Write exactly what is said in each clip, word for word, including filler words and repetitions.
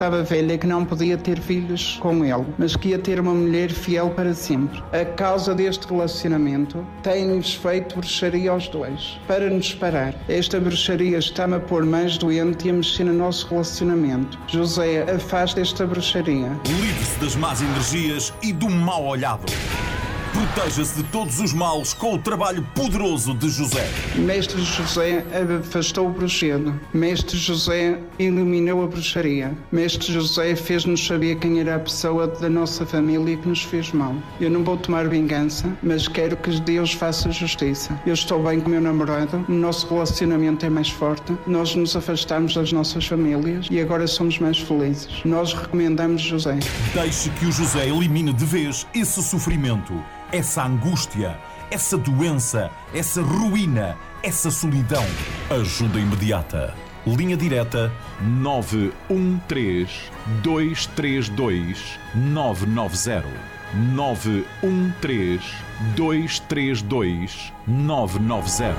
Estava velha que não podia ter filhos com ele, mas que ia ter uma mulher fiel para sempre. A causa deste relacionamento tem-nos feito bruxaria aos dois, para nos parar. Esta bruxaria está-me a pôr mais doente e a mexer no nosso relacionamento. José, afasta esta bruxaria. Livre-se das más energias e do mau olhado. Proteja-se de todos os males com o trabalho poderoso de José. Mestre José afastou o bruxedo. Mestre José eliminou a bruxaria. Mestre José fez-nos saber quem era a pessoa da nossa família que nos fez mal. Eu não vou tomar vingança, mas quero que Deus faça justiça. Eu estou bem com o meu namorado, o nosso relacionamento é mais forte, nós nos afastamos das nossas famílias e agora somos mais felizes. Nós recomendamos José. Deixe que o José elimine de vez esse sofrimento, essa angústia, essa doença, essa ruína, essa solidão. Ajuda imediata. Linha direta nove um três, dois três dois, nove nove zero. nove um três, dois três dois, nove nove zero.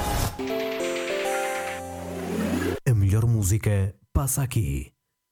A melhor música passa aqui.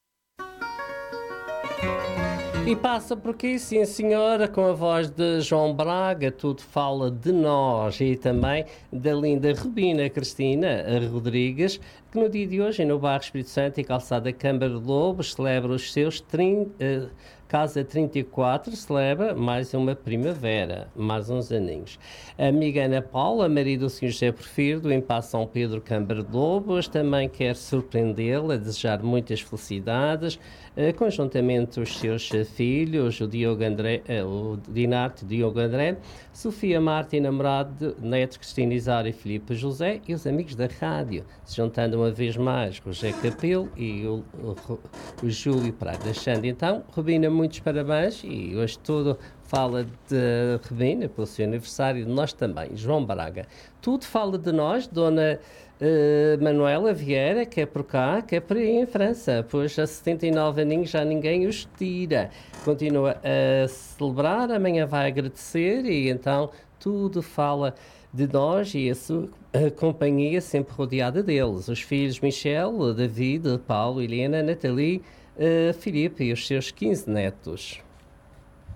E passa por aqui, sim senhora, com a voz de João Braga, tudo fala de nós, e também da linda Rubina Cristina Rodrigues, que no dia de hoje, no bairro Espírito Santo e calçada Câmara de Lobos, celebra os seus trinta, uh, Casa trinta e quatro, celebra mais uma primavera, mais uns aninhos. A amiga Ana Paula, marido do senhor José Porfiro, do Impasse São Pedro, Câmara de Lobos, também quer surpreendê-la, desejar muitas felicidades, uh, conjuntamente os seus filhos, o Diogo André, uh, o Dinarte Diogo André, Sofia Marta e namorado, netos Cristina Isara e Filipe José, e os amigos da rádio, se juntando uma vez mais o José Capelo e o, o, o Júlio Praia. Deixando então, Rubina, muitos parabéns, e hoje tudo fala de Rubina, pelo seu aniversário, de nós também, João Braga. Tudo fala de nós, Dona uh, Manuela Vieira, que é por cá, que é por aí em França, pois a setenta e nove aninhos já ninguém os tira. Continua a celebrar, amanhã vai agradecer, e então tudo fala de nós e a sua a companhia sempre rodeada deles. Os filhos Michel, David, Paulo, Helena, Nathalie, uh, Filipe e os seus quinze netos.